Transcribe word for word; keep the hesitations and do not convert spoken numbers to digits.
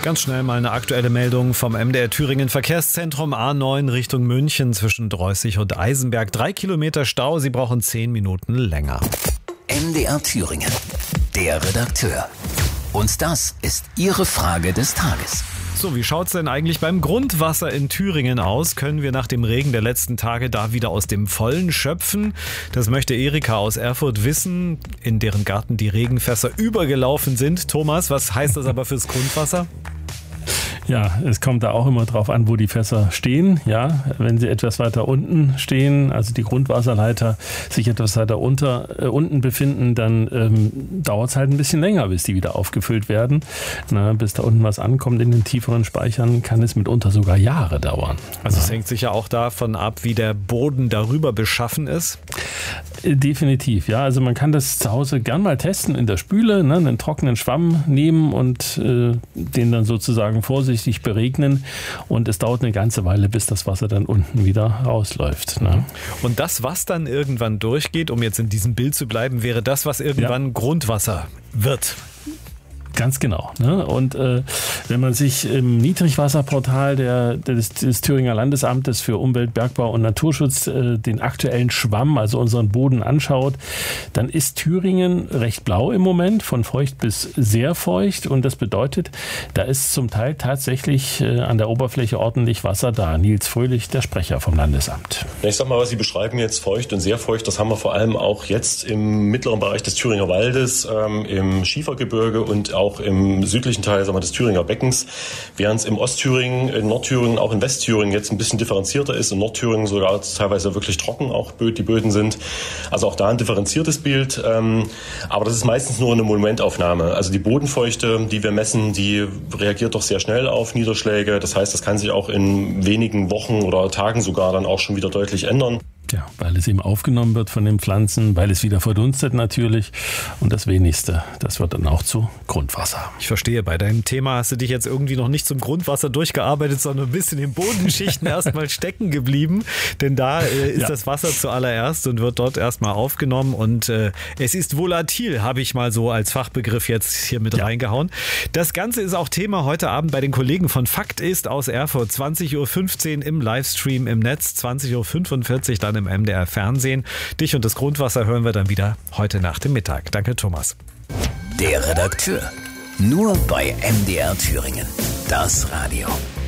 Ganz schnell mal eine aktuelle Meldung vom M D R Thüringen Verkehrszentrum A neun Richtung München zwischen Dreußig und Eisenberg. Drei Kilometer Stau, Sie brauchen zehn Minuten länger. M D R Thüringen, der Redakteur. Und das ist Ihre Frage des Tages. So, wie schaut's denn eigentlich beim Grundwasser in Thüringen aus? Können wir nach dem Regen der letzten Tage da wieder aus dem Vollen schöpfen? Das möchte Erika aus Erfurt wissen, in deren Garten die Regenfässer übergelaufen sind. Thomas, was heißt das aber fürs Grundwasser? Ja, es kommt da auch immer drauf an, wo die Fässer stehen. Ja, wenn sie etwas weiter unten stehen, also die Grundwasserleiter sich etwas weiter unter, äh, unten befinden, dann ähm, dauert es halt ein bisschen länger, bis die wieder aufgefüllt werden. Na, bis da unten was ankommt in den tieferen Speichern, kann es mitunter sogar Jahre dauern. Also ja. Es hängt sicher auch davon ab, wie der Boden darüber beschaffen ist. Definitiv, ja. Also man kann das zu Hause gern mal testen in der Spüle, ne, einen trockenen Schwamm nehmen und äh, den dann sozusagen vorsichtig beregnen, und es dauert eine ganze Weile, bis das Wasser dann unten wieder rausläuft. Ne? Und das, was dann irgendwann durchgeht, um jetzt in diesem Bild zu bleiben, wäre das, was irgendwann ja. Grundwasser wird. Ganz genau. Ne? Und äh, wenn man sich im Niedrigwasserportal der, des, des Thüringer Landesamtes für Umwelt, Bergbau und Naturschutz äh, den aktuellen Schwamm, also unseren Boden, anschaut, dann ist Thüringen recht blau im Moment, von feucht bis sehr feucht. Und das bedeutet, da ist zum Teil tatsächlich äh, an der Oberfläche ordentlich Wasser da. Nils Fröhlich, der Sprecher vom Landesamt. Ich sag mal, was Sie beschreiben jetzt, feucht und sehr feucht, das haben wir vor allem auch jetzt im mittleren Bereich des Thüringer Waldes, ähm, im Schiefergebirge und auch auch im südlichen Teil, sagen wir, des Thüringer Beckens, während es im Ostthüringen, in Nordthüringen, auch in Westthüringen jetzt ein bisschen differenzierter ist, in Nordthüringen sogar teilweise wirklich trocken auch die Böden sind. Also auch da ein differenziertes Bild, aber das ist meistens nur eine Momentaufnahme. Also die Bodenfeuchte, die wir messen, die reagiert doch sehr schnell auf Niederschläge. Das heißt, das kann sich auch in wenigen Wochen oder Tagen sogar dann auch schon wieder deutlich ändern. Ja, weil es eben aufgenommen wird von den Pflanzen, weil es wieder verdunstet natürlich, und das Wenigste, das wird dann auch zu Grundwasser. Ich verstehe, bei deinem Thema hast du dich jetzt irgendwie noch nicht zum Grundwasser durchgearbeitet, sondern ein bisschen in Bodenschichten erstmal stecken geblieben, denn da äh, ist ja. das Wasser zuallererst und wird dort erstmal aufgenommen, und äh, es ist volatil, habe ich mal so als Fachbegriff jetzt hier mit ja. reingehauen. Das Ganze ist auch Thema heute Abend bei den Kollegen von Fakt ist aus Erfurt, zwanzig Uhr fünfzehn im Livestream im Netz, zwanzig Uhr fünfundvierzig dann im M D R Fernsehen. Dich und das Grundwasser hören wir dann wieder heute nach dem Mittag. Danke, Thomas. Der Redakteur. Nur bei M D R Thüringen. Das Radio.